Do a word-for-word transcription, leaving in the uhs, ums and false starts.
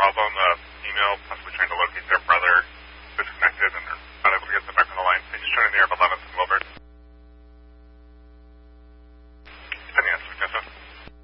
problem, uh, female, possibly trying to locate their